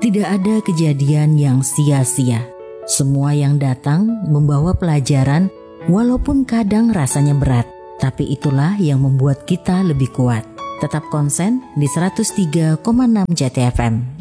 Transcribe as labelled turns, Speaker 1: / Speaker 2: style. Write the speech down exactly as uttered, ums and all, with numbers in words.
Speaker 1: Tidak ada kejadian yang sia-sia. Semua yang datang membawa pelajaran walaupun kadang rasanya berat. Tapi itulah yang membuat kita lebih kuat. Tetap konsen di seratus tiga koma enam Jati F M.